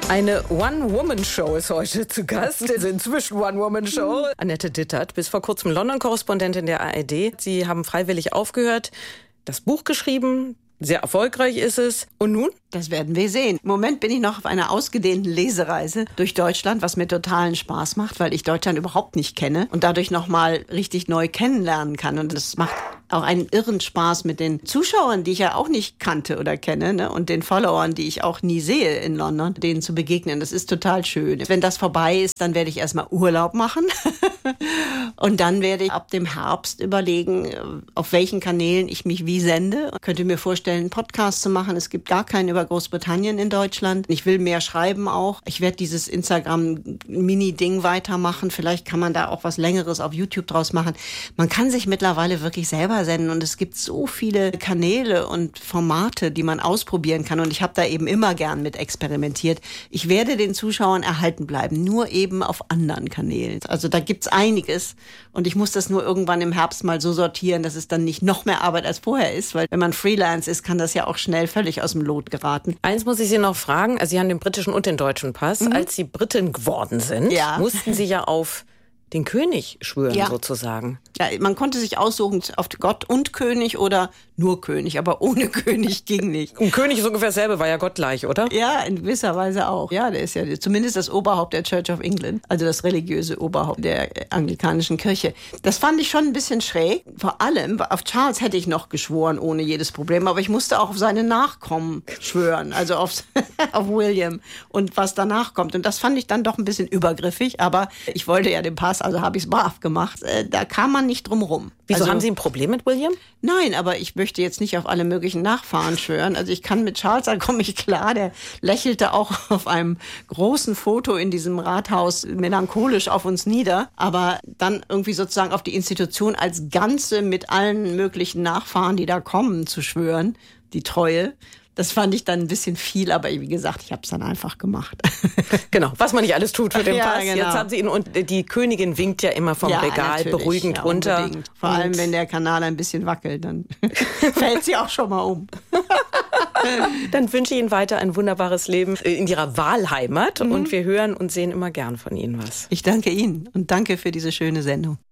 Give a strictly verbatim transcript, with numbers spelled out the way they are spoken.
Eine One-Woman-Show ist heute zu Gast. Also inzwischen One-Woman-Show. Annette Dittert, bis vor kurzem London-Korrespondentin der A R D. Sie haben freiwillig aufgehört, das Buch geschrieben. Sehr erfolgreich ist es. Und nun? Das werden wir sehen. Im Moment bin ich noch auf einer ausgedehnten Lesereise durch Deutschland, was mir totalen Spaß macht, weil ich Deutschland überhaupt nicht kenne und dadurch noch mal richtig neu kennenlernen kann. Und das macht auch einen irren Spaß mit den Zuschauern, die ich ja auch nicht kannte oder kenne, ne? Und den Followern, die ich auch nie sehe in London, denen zu begegnen. Das ist total schön. Wenn das vorbei ist, dann werde ich erstmal Urlaub machen. Und dann werde ich ab dem Herbst überlegen, auf welchen Kanälen ich mich wie sende. Ich könnte mir vorstellen, einen Podcast zu machen. Es gibt gar keinen über Großbritannien in Deutschland. Ich will mehr schreiben auch. Ich werde dieses Instagram-Mini-Ding weitermachen. Vielleicht kann man da auch was Längeres auf YouTube draus machen. Man kann sich mittlerweile wirklich selber senden und es gibt so viele Kanäle und Formate, die man ausprobieren kann. Und ich habe da eben immer gern mit experimentiert. Ich werde den Zuschauern erhalten bleiben, nur eben auf anderen Kanälen. Also da gibt's einiges und ich muss das nur irgendwann im Herbst mal so sortieren, dass es dann nicht noch mehr Arbeit als vorher ist, weil wenn man Freelance ist, kann das ja auch schnell völlig aus dem Lot geraten. Eins muss ich Sie noch fragen, also Sie haben den britischen und den deutschen Pass. Mhm. Als Sie Britin geworden sind, ja. mussten Sie ja auf den König schwören, ja. sozusagen. Ja, man konnte sich aussuchen, auf Gott und König oder nur König, aber ohne König ging nicht. Und König ist ungefähr dasselbe, war ja Gott gleich, oder? Ja, in gewisser Weise auch. Ja, der ist ja zumindest das Oberhaupt der Church of England, also das religiöse Oberhaupt der anglikanischen Kirche. Das fand ich schon ein bisschen schräg. Vor allem, auf Charles hätte ich noch geschworen, ohne jedes Problem, aber ich musste auch auf seine Nachkommen schwören, also auf, auf William und was danach kommt. Und das fand ich dann doch ein bisschen übergriffig, aber ich wollte ja den Pass, also habe ich es brav gemacht. Da kam man nicht drum rum. Wieso, also, haben Sie ein Problem mit William? Nein, aber ich möchte jetzt nicht auf alle möglichen Nachfahren schwören. Also ich kann mit Charles, da komme ich klar, der lächelte auch auf einem großen Foto in diesem Rathaus melancholisch auf uns nieder. Aber dann irgendwie sozusagen auf die Institution als Ganze mit allen möglichen Nachfahren, die da kommen, zu schwören, die Treue. Das fand ich dann ein bisschen viel, aber wie gesagt, ich habe es dann einfach gemacht. Genau, was man nicht alles tut für den ja, Pass. Genau. Jetzt haben Sie ihn und die Königin winkt ja immer vom ja, Regal beruhigend ja, runter. Unbedingt. Vor und allem, wenn der Kanal ein bisschen wackelt, dann fällt sie auch schon mal um. Dann wünsche ich Ihnen weiter ein wunderbares Leben in Ihrer Wahlheimat mhm. und wir hören und sehen immer gern von Ihnen was. Ich danke Ihnen und danke für diese schöne Sendung.